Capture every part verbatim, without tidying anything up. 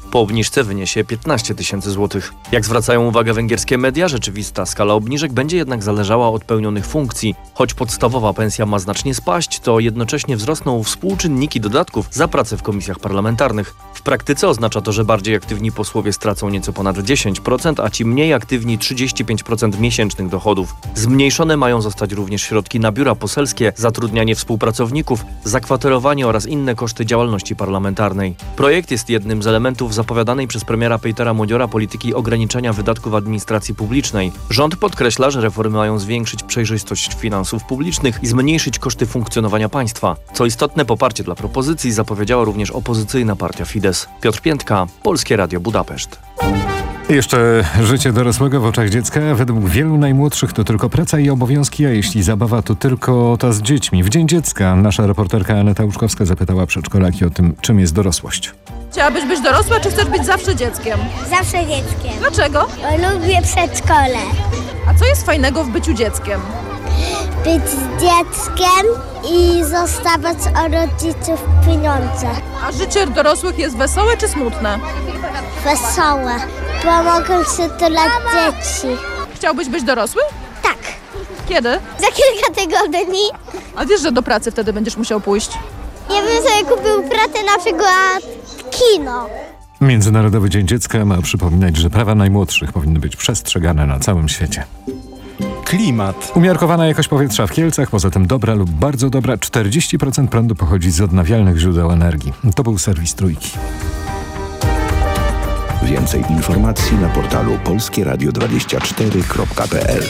Po obniżce wyniesie piętnaście tysięcy złotych. Jak zwracają uwagę węgierskie media, rzeczywista skala obniżek będzie jednak zależała od pełnionych funkcji. Choć podstawowa pensja ma znacznie spaść, to jednocześnie wzrosną współczynniki dodatków za pracę w komisjach parlamentarnych. W praktyce oznacza to, że bardziej aktywni posłowie stracą nieco ponad dziesięć procent, a ci mniej aktywni trzydzieści pięć procent miesięcznych dochodów. Zmniejszone mają zostać również środki na biura poselskie, zatrudnianie współpracowników, zakwaterowanie oraz inne koszty działalności parlamentarnej. Projekt jest jednym z elementów zapowiadanej przez premiera Petera Modziora polityki ograniczenia wydatków administracji publicznej. Rząd podkreśla, że reformy mają zwiększyć przejrzystość finansów publicznych i zmniejszyć koszty funkcjonowania państwa. Co istotne, poparcie dla propozycji zapowiedziała również opozycyjna partia Fidesz. Piotr Piętka, Polskie Radio Budapeszt. Jeszcze życie dorosłego w oczach dziecka. Według wielu najmłodszych to tylko praca i obowiązki, a jeśli zabawa, to tylko ta z dziećmi. W Dzień Dziecka nasza reporterka Aneta Łuczkowska zapytała przedszkolaki o tym, czym jest dorosłość. Chciałabyś być dorosła, czy chcesz być zawsze dzieckiem? Zawsze dzieckiem. Dlaczego? Bo lubię przedszkole. A co jest fajnego w byciu dzieckiem? Być dzieckiem i zostawać od rodziców pieniądze. A życie dorosłych jest wesołe czy smutne? Wesołe. Pomogą się tulać dzieci. Chciałbyś być dorosły? Tak. Kiedy? Za kilka tygodni. A wiesz, że do pracy wtedy będziesz musiał pójść? Ja bym sobie kupił pracę, na przykład kino. Międzynarodowy Dzień Dziecka ma przypominać, że prawa najmłodszych powinny być przestrzegane na całym świecie. Klimat. Umiarkowana jakość powietrza w Kielcach, poza tym dobra lub bardzo dobra. czterdzieści procent prądu pochodzi z odnawialnych źródeł energii. To był serwis Trójki. Więcej informacji na portalu polskie radio dwadzieścia cztery kropka p l.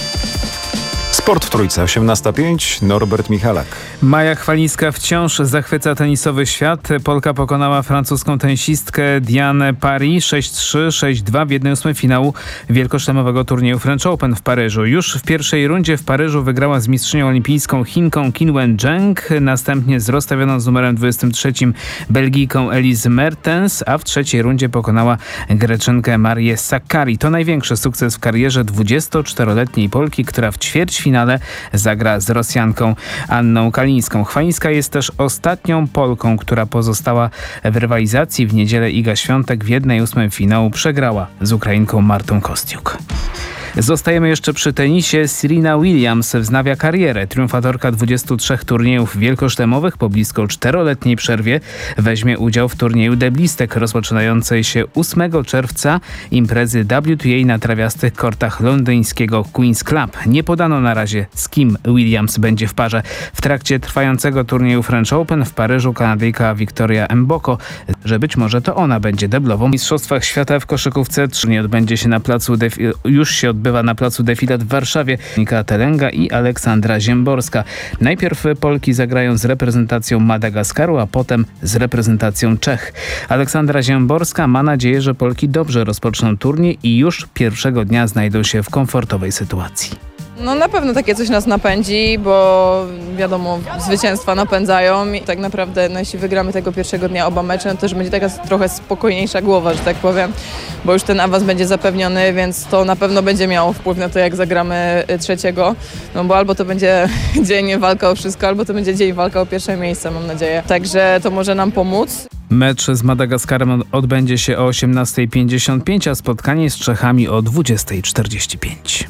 Sport w Trójce, osiemnasta pięć, Norbert Michalak. Maja Chwalińska wciąż zachwyca tenisowy świat. Polka pokonała francuską tenisistkę Dianę Paris sześć trzy, sześć dwa w jednej ósmej finału wielkoszlemowego turnieju French Open w Paryżu. Już w pierwszej rundzie w Paryżu wygrała z mistrzynią olimpijską Chinką Qinwen Zheng, następnie z rozstawioną z numerem dwudziestym trzecim Belgijką Elise Mertens, a w trzeciej rundzie pokonała Greczynkę Marię Sakkari. To największy sukces w karierze dwudziestoczteroletniej Polki, która w ćwierćfinale zagra z Rosjanką Anną Kalińską. Chwalińska jest też ostatnią Polką, która pozostała w rywalizacji. W niedzielę Iga Świątek w jednej ósmej finału przegrała z Ukrainką Martą Kostiuk. Zostajemy jeszcze przy tenisie. Serena Williams wznawia karierę. Triumfatorka dwudziestu trzech turniejów wielkoszlemowych po blisko czteroletniej przerwie weźmie udział w turnieju deblistek rozpoczynającej się ósmego czerwca imprezy W T A na trawiastych kortach londyńskiego Queen's Club. Nie podano na razie, z kim Williams będzie w parze. W trakcie trwającego turnieju French Open w Paryżu Kanadyjka Victoria Mboko, że być może to ona będzie deblową. W Mistrzostwach Świata w koszykówce nie odbędzie się na placu defi- już się odbywa bywa na placu Defilat w Warszawie. Nika Telenga i Aleksandra Ziemborska. Najpierw Polki zagrają z reprezentacją Madagaskaru, a potem z reprezentacją Czech. Aleksandra Ziemborska ma nadzieję, że Polki dobrze rozpoczną turniej i już pierwszego dnia znajdą się w komfortowej sytuacji. No na pewno takie coś nas napędzi, bo wiadomo, zwycięstwa napędzają i tak naprawdę no, jeśli wygramy tego pierwszego dnia oba mecze, no to już będzie taka trochę spokojniejsza głowa, że tak powiem, bo już ten awans będzie zapewniony, więc to na pewno będzie miało wpływ na to, jak zagramy trzeciego, no bo albo to będzie dzień walka o wszystko, albo to będzie dzień walka o pierwsze miejsce, mam nadzieję. Także to może nam pomóc. Mecz z Madagaskarem odbędzie się o osiemnasta pięćdziesiąt pięć, a spotkanie z Czechami o dwudziesta czterdzieści pięć.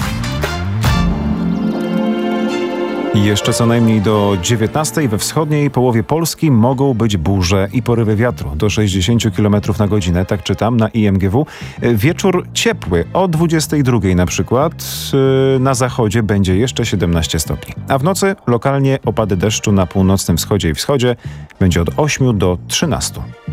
I jeszcze co najmniej do dziewiętnastej we wschodniej połowie Polski mogą być burze i porywy wiatru do sześćdziesiąt kilometrów na godzinę, tak czytam na I M G W. Wieczór ciepły, o dwudziestej drugiej na przykład na zachodzie będzie jeszcze siedemnaście stopni. A w nocy lokalnie opady deszczu na północnym wschodzie i wschodzie będzie od ośmiu do trzynastu.